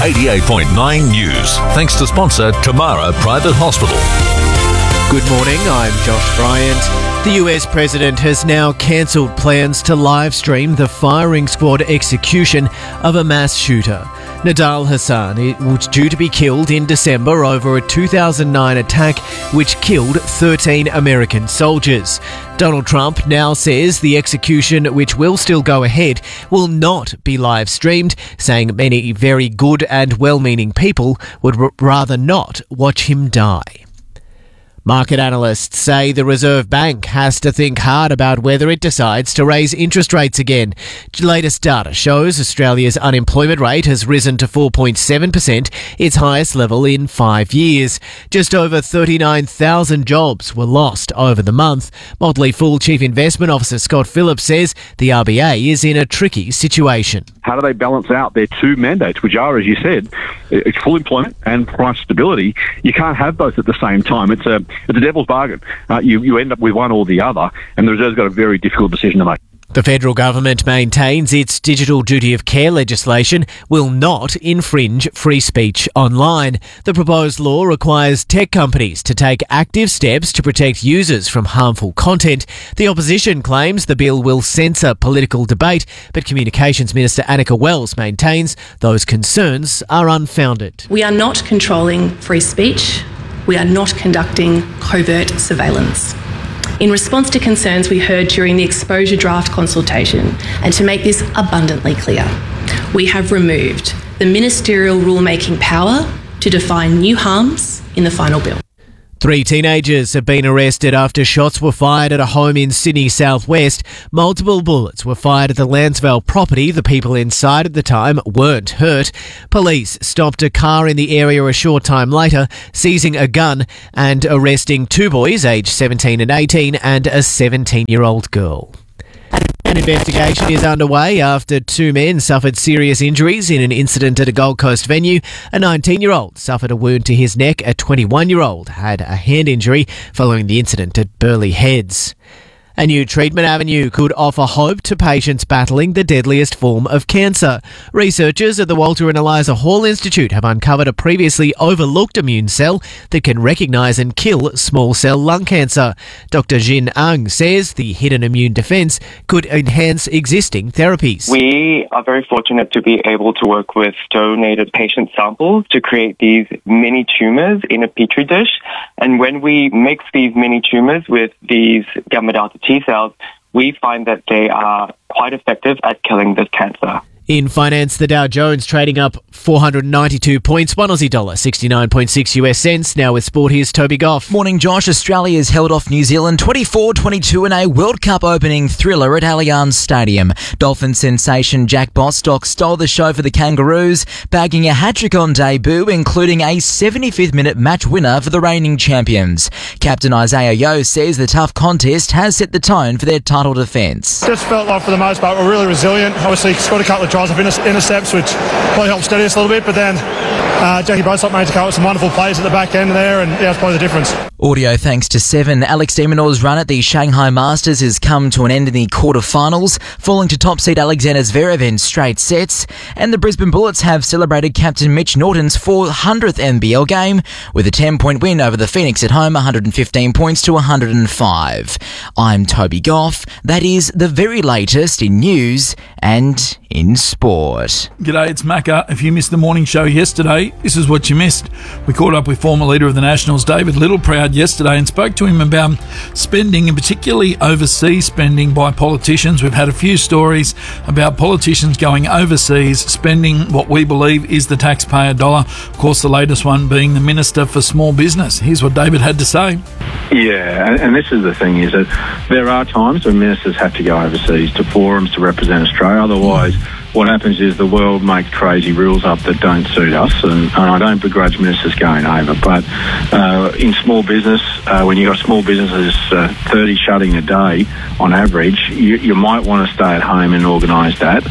88.9 News. Thanks to sponsor Tamara Private Hospital. Good morning, I'm Josh Bryant. The US President has now cancelled plans to live stream the firing squad execution of a mass shooter. Nidal Hasan was due to be killed in December over a 2009 attack which killed 13 American soldiers. Donald Trump now says the execution, which will still go ahead, will not be live streamed, saying many very good and well-meaning people would rather not watch him die. Market analysts say the Reserve Bank has to think hard about whether it decides to raise interest rates again. Latest data shows Australia's unemployment rate has risen to 4.7%, its highest level in 5 years. Just over 39,000 jobs were lost over the month. Motley Fool Chief Investment Officer Scott Phillips says the RBA is in a tricky situation. How do they balance out their two mandates, which are, as you said, it's full employment and price stability? You can't have both at the same time. It's a devil's bargain. You end up with one or the other, and the Reserve's got a very difficult decision to make. The federal government maintains its digital duty of care legislation will not infringe free speech online. The proposed law requires tech companies to take active steps to protect users from harmful content. The opposition claims the bill will censor political debate, but Communications Minister Annika Wells maintains those concerns are unfounded. We are not controlling free speech. We are not conducting covert surveillance. In response to concerns we heard during the exposure draft consultation, and to make this abundantly clear, we have removed the ministerial rulemaking power to define new harms in the final bill. 3 teenagers have been arrested after shots were fired at a home in Sydney southwest. Multiple bullets were fired at the Lansvale property. The people inside at the time weren't hurt. Police stopped a car in the area a short time later, seizing a gun and arresting 2 boys aged 17 and 18 and a 17-year-old girl. An investigation is underway after 2 men suffered serious injuries in an incident at a Gold Coast venue. A 19-year-old suffered a wound to his neck. A 21-year-old had a hand injury following the incident at Burleigh Heads. A new treatment avenue could offer hope to patients battling the deadliest form of cancer. Researchers at the Walter and Eliza Hall Institute have uncovered a previously overlooked immune cell that can recognise and kill small cell lung cancer. Dr. Jin Ang says the hidden immune defence could enhance existing therapies. We are very fortunate to be able to work with donated patient samples to create these mini tumours in a petri dish. And when we mix these mini tumours with these gamma delta T cells, we find that they are quite effective at killing this cancer. In finance, the Dow Jones trading up 492 points, $1 Aussie dollar, 69.6 US cents. Now with sport, here's Toby Goff. Morning, Josh. Australia has held off New Zealand 24-22 in a World Cup opening thriller at Allianz Stadium. Dolphins sensation Jack Bostock stole the show for the Kangaroos, bagging a hat-trick on debut, including a 75th minute match winner for the reigning champions. Captain Isaiah Yeo says the tough contest has set the tone for their title defence. Just felt like for the most part we're really resilient. Obviously scored a couple of tries of intercepts, which probably helped steady us a little bit, but then Jackie Bostock managed to come up with some wonderful plays at the back end there, and that's probably the difference. Audio thanks to 7. Alex de Minaur's run at the Shanghai Masters has come to an end in the quarterfinals, falling to top seed Alexander Zverev in straight sets, and the Brisbane Bullets have celebrated captain Mitch Norton's 400th NBL game with a 10-point win over the Phoenix at home, 115 points to 105. I'm Toby Goff. That is the very latest in news and in sport. G'day, it's Macca. If you missed the morning show yesterday, this is what you missed. We caught up with former leader of the Nationals, David Littleproud, yesterday and spoke to him about spending, and particularly overseas spending by politicians. We've had a few stories about politicians going overseas, spending what we believe is the taxpayer dollar. Of course, the latest one being the Minister for Small Business. Here's what David had to say. Yeah, and this is the thing, is that there are times when ministers have to go overseas to forums to represent Australia. Otherwise, what happens is the world makes crazy rules up that don't suit us, and I don't begrudge ministers going over. But in small business, when you've got small businesses, 30 shutting a day on average, you might want to stay at home and organise that.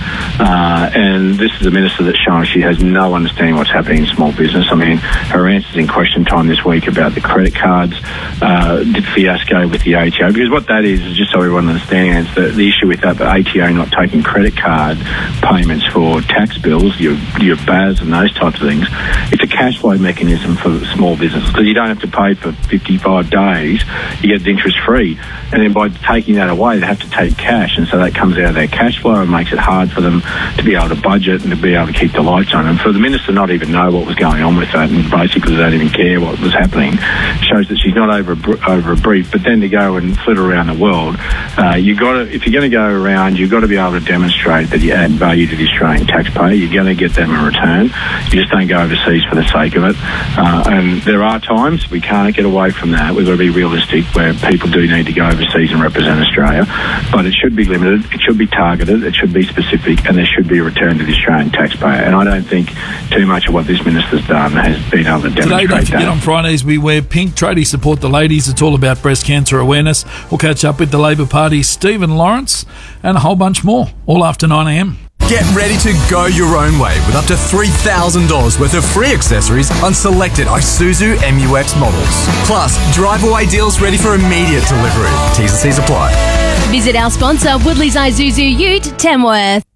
And this is a minister that's shown she has no understanding what's happening in small business. I mean, her answers in Question Time this week about the credit cards, the fiasco with the ATO, because what that is just so everyone understands, the issue with that, the ATO not taking credit card payments for tax bills, your BAS and those types of things, it's a cash flow mechanism for small business because you don't have to pay for 55 days. You get it interest free. And then by taking that away, they have to take cash. And so that comes out of their cash flow and makes it hard for them to be able to budget and to be able to keep the lights on. And for the minister not even know what was going on with that and basically they don't even care what was happening shows that she's not over a brief. But then to go and flit around the world, if you're going to go around, you've got to be able to demonstrate that you add value to the Australian taxpayer. You're going to get them in return. You just don't go overseas for the sake of it. And there are times we can't get away from that. We've got to be realistic where people do need to go overseas and represent Australia. But it should be limited, it should be targeted, it should be specific, and there should be a return to the Australian taxpayer. And I don't think too much of what this minister's done has been able to demonstrate Today, don't forget, that. on Fridays we wear pink. Tradie Support the Ladies. It's all about breast cancer awareness. We'll catch up with the Labor Party's Stephen Lawrence and a whole bunch more, all after 9am. Get ready to go your own way with up to $3,000 worth of free accessories on selected Isuzu MU-X models. Plus, drive-away deals ready for immediate delivery. T's and C's apply. Visit our sponsor, Woodley's Isuzu Ute, Tamworth.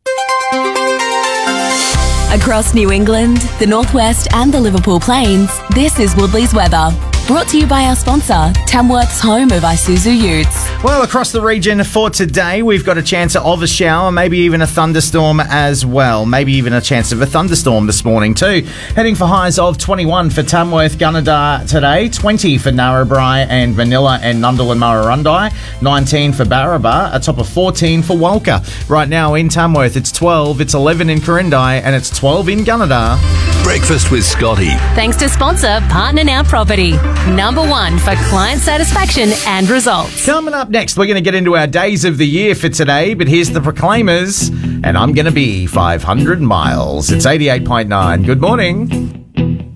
Across New England, the Northwest and the Liverpool Plains, this is Woodley's weather. Brought to you by our sponsor, Tamworth's home of Isuzu Utes. Well, across the region for today, we've got a chance of a shower, maybe even a thunderstorm as well. Maybe even a chance of a thunderstorm this morning too. Heading for highs of 21 for Tamworth, Gunnedah today, 20 for Narrabri and Manila and Nundle and Murrurundi, 19 for Barraba, a top of 14 for Walker. Right now in Tamworth, it's 12, it's 11 in Corindai, and it's 12 in Gunnedah. Breakfast with Scotty. Thanks to sponsor Partner Now Property. Number one for client satisfaction and results. Coming up next, we're going to get into our days of the year for today, but here's the Proclaimers, and I'm going to be 500 miles. It's 88.9. Good morning.